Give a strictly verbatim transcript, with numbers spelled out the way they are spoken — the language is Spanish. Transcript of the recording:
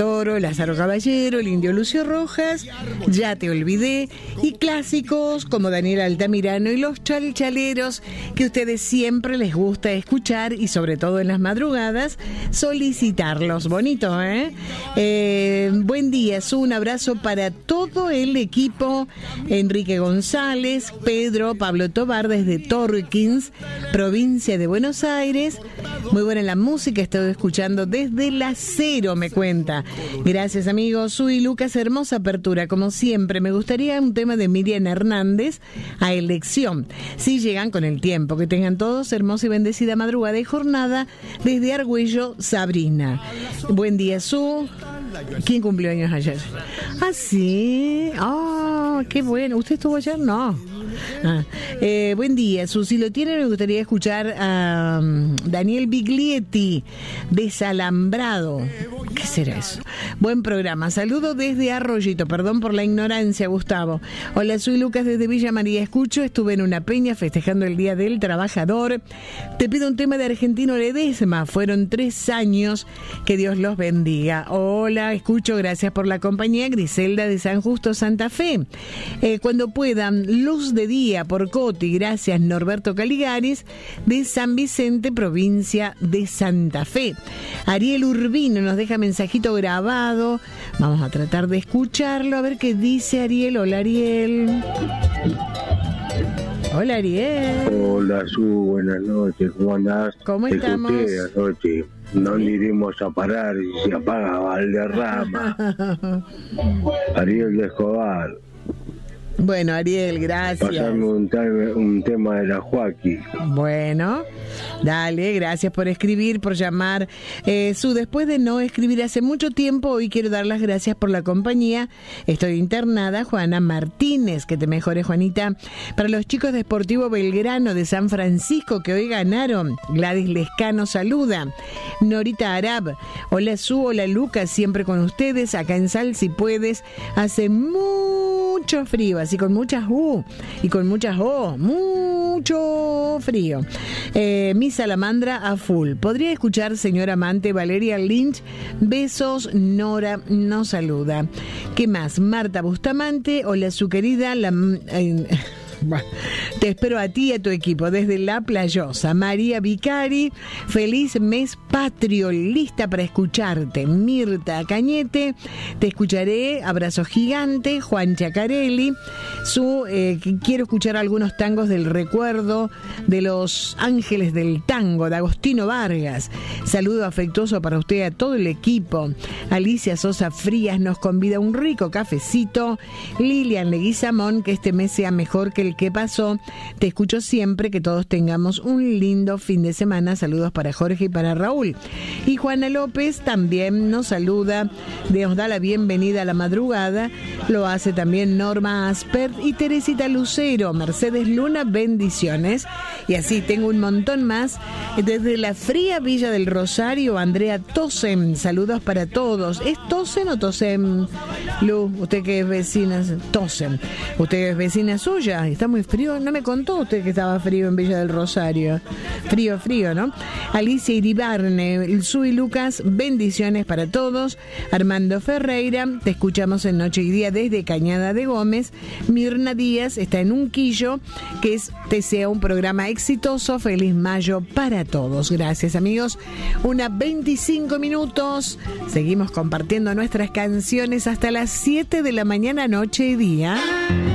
Toro, Lázaro Caballero, el Indio Lucio Rojas, Ya te olvidé, y clásicos como Daniel Altamirano y los chalchaleros que a ustedes siempre les gusta escuchar y sobre todo en las madrugadas solicitarlos. Bonito, ¿eh? eh buen día, es un abrazo para todo el equipo. Enrique González, Pedro, Pablo Tobar desde Torquins, provincia de Buenos Aires. Muy buena la música, estoy escuchando desde la Cero, me cuenta. Gracias, amigos. Soy Lucas, hermosa apertura, como siempre. Me gustaría un tema de Miriam Hernández a elección. Si llegan con el tiempo, que tengan todos hermosa y bendecida madrugada y jornada desde Argüello, Sabrina. Buen día, Su. ¿Quién cumplió años ayer? Ah, sí. Oh, qué bueno. ¿Usted estuvo ayer? No. Ah, eh, buen día, Su. Si lo tiene, me gustaría escuchar a um, Daniel Biglietti, Desalambrado. ¿Qué será eso? Buen programa. Saludo desde Arroyito. Perdón por la ignorancia, Gustavo. Hola, soy Lucas desde Villa María. Escucho, estuve en una peña festejando el Día del Trabajador. Te pido un tema de Argentino Ledesma. Fueron tres años. Que Dios los bendiga. Hola, escucho. Gracias por la compañía. Griselda de San Justo, Santa Fe. Eh, cuando puedan, Luz de Día por Coti. Gracias, Norberto Caligaris de San Vicente, provincia de Santa Fe. Ariel Urbino nos deja mensajito grabado. Vamos a tratar de escucharlo, a ver qué dice Ariel. Hola, Ariel. Hola, Ariel. Hola, Su, buenas noches, ¿cómo andás? ¿Cómo estamos? Escuché anoche, no le iremos a parar y se apaga Valderrama. Ariel de Escobar. Bueno, Ariel, gracias. Pasarme un, un tema de la Joaquín. Bueno, dale, gracias por escribir, por llamar. Eh, Su, después de no escribir hace mucho tiempo, hoy quiero dar las gracias por la compañía. Estoy internada, Juana Martínez, que te mejore, Juanita. Para los chicos de Sportivo Belgrano de San Francisco, que hoy ganaron, Gladys Lescano saluda. Norita Arab, hola Su, hola Lucas, siempre con ustedes, acá en Sal, si puedes. Hace mucho frío, así con muchas U y con muchas O, mucho frío. Eh, mi salamandra a full. ¿Podría escuchar, señora amante, Valeria Lynch? Besos, Nora nos saluda. ¿Qué más? Marta Bustamante, hola su querida, la... Eh, Bueno, te espero a ti y a tu equipo desde La Playosa. María Vicari, feliz mes patrio, lista para escucharte. Mirta Cañete, te escucharé, abrazo gigante. Juan Chacarelli, su eh, quiero escuchar algunos tangos del recuerdo de los ángeles del tango, de Agostino Vargas. Saludo afectuoso para usted y a todo el equipo. Alicia Sosa Frías nos convida a un rico cafecito. Lilian Leguizamón, que este mes sea mejor que el que pasó. Te escucho siempre, que todos tengamos un lindo fin de semana. Saludos para Jorge y para Raúl. Y Juana López también nos saluda, nos da la bienvenida a la madrugada. Lo hace también Norma Aspert y Teresita Lucero. Mercedes Luna, bendiciones. Y así tengo un montón más. Desde la fría Villa del Rosario, Andrea Tosen, saludos para todos. ¿Es Tosen o Tosen, Lu? Usted que es vecina. Tosen. Usted es vecina suya. Está muy frío. No me contó usted que estaba frío en Villa del Rosario. Frío, frío, ¿no? Alicia Iribarne, el Su y Lucas, bendiciones para todos. Armando Ferreira, te escuchamos en Noche y Día desde Cañada de Gómez. Mirna Díaz está en Unquillo, que es, te sea un programa exitoso. Feliz mayo para todos. Gracias, amigos. Una veinticinco minutos. Seguimos compartiendo nuestras canciones hasta las siete de la mañana, Noche y Día.